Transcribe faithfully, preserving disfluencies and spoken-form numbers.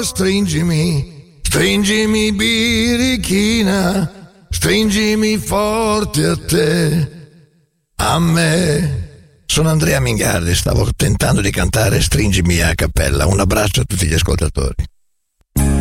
oh, stringimi, stringimi birichina, stringimi forte a te, a me. Sono Andrea Mingardi, stavo tentando di cantare Stringimi a cappella. Un abbraccio a tutti gli ascoltatori.